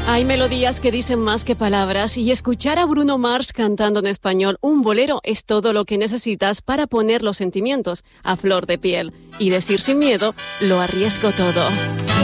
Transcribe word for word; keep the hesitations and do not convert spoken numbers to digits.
Hay melodías que dicen más que palabras y escuchar a Bruno Mars cantando en español un bolero es todo lo que necesitas para poner los sentimientos a flor de piel y decir sin miedo, lo arriesgo todo.